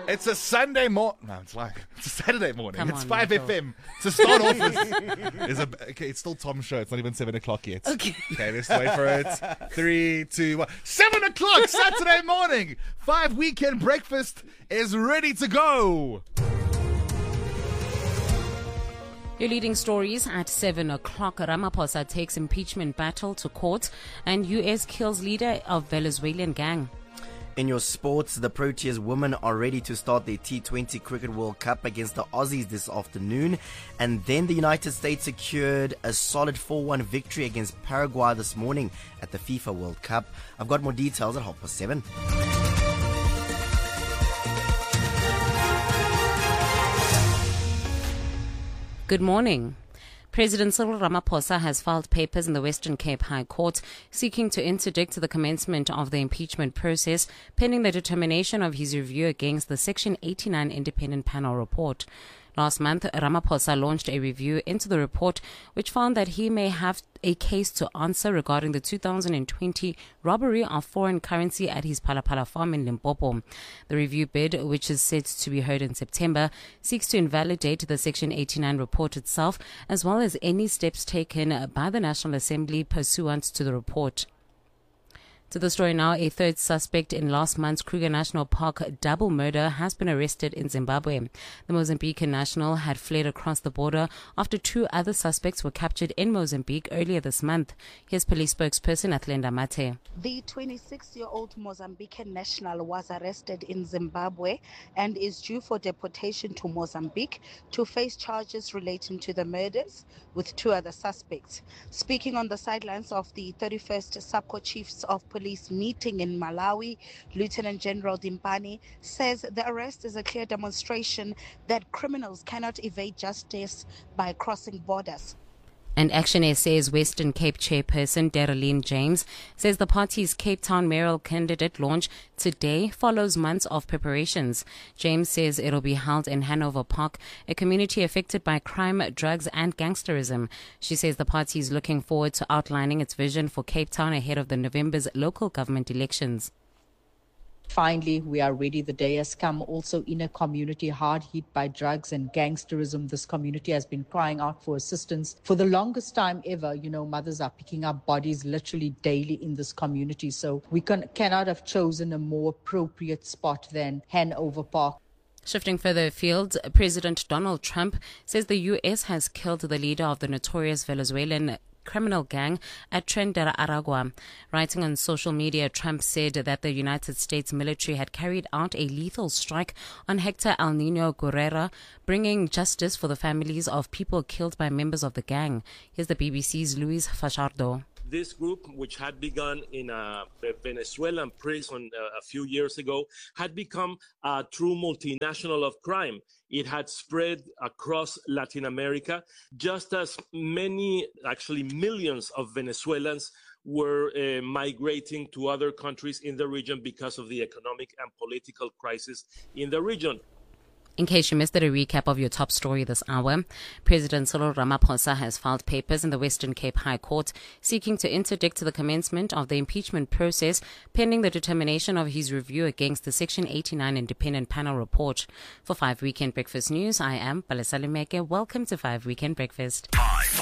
It's a Sunday morning. No, it's a Saturday morning. Come It's on, 5 Michael. FM. To start off okay, it's still Tom's show. It's not even 7 o'clock yet. Okay. Okay, let's wait for it. 3, 2, 1. 7 o'clock Saturday morning. 5 Weekend Breakfast is ready to go. Your leading stories at 7 o'clock. Ramaphosa takes impeachment battle to court and U.S. kills leader of Venezuelan gang. In your sports, the Proteas women are ready to start their T20 Cricket World Cup against the Aussies this afternoon. And then the United States secured a solid 4-1 victory against Paraguay this morning at the FIFA World Cup. I've got more details at 7:30. Good morning. President Cyril Ramaphosa has filed papers in the Western Cape High Court seeking to interdict the commencement of the impeachment process pending the determination of his review against the Section 89 independent panel report. Last month, Ramaphosa launched a review into the report which found that he may have a case to answer regarding the 2020 robbery of foreign currency at his Palapala farm in Limpopo. The review bid, which is set to be heard in September, seeks to invalidate the Section 89 report itself as well as any steps taken by the National Assembly pursuant to the report. To the story now, a third suspect in last month's Kruger National Park double murder has been arrested in Zimbabwe. The Mozambican national had fled across the border after two other suspects were captured in Mozambique earlier this month. Here's police spokesperson Athlenda Mate. The 26-year-old Mozambican national was arrested in Zimbabwe and is due for deportation to Mozambique to face charges relating to the murders with two other suspects. Speaking on the sidelines of the 31st SAPCO Chiefs of Police meeting in Malawi, Lieutenant General Dimpani says the arrest is a clear demonstration that criminals cannot evade justice by crossing borders. And Action SA's Western Cape chairperson Darylene James says the party's Cape Town mayoral candidate launch today follows months of preparations. James says it'll be held in Hanover Park, a community affected by crime, drugs and gangsterism. She says the party is looking forward to outlining its vision for Cape Town ahead of the November's local government elections. Finally, we are ready. The day has come. Also in a community hard hit by drugs and gangsterism, this community has been crying out for assistance for the longest time ever. Mothers are picking up bodies literally daily in this community. So we cannot have chosen a more appropriate spot than Hanover Park. Shifting further afield, President Donald Trump says the U.S. has killed the leader of the notorious Venezuelan criminal gang at Tren de Aragua. Writing on social media, Trump said that the United States military had carried out a lethal strike on Hector El Nino Guerrera, bringing justice for the families of people killed by members of the gang. Here's the BBC's Luis Fachardo. This group, which had begun in a Venezuelan prison a few years ago, had become a true multinational of crime. It had spread across Latin America, just as many, actually millions of Venezuelans were migrating to other countries in the region because of the economic and political crisis in the region. In case you missed it, a recap of your top story this hour. President Cyril Ramaphosa has filed papers in the Western Cape High Court seeking to interdict the commencement of the impeachment process pending the determination of his review against the Section 89 independent panel report. For 5 Weekend Breakfast News, I am Palesa Limeke. Welcome to 5 Weekend Breakfast.